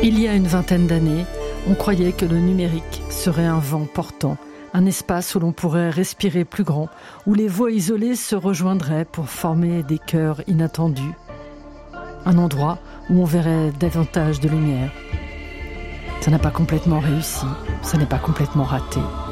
Il y a une vingtaine d'années, on croyait que le numérique serait un vent portant, un espace où l'on pourrait respirer plus grand, où les voix isolées se rejoindraient pour former des chœurs inattendus. Un endroit où on verrait davantage de lumière. Ça n'a pas complètement réussi, ça n'est pas complètement raté.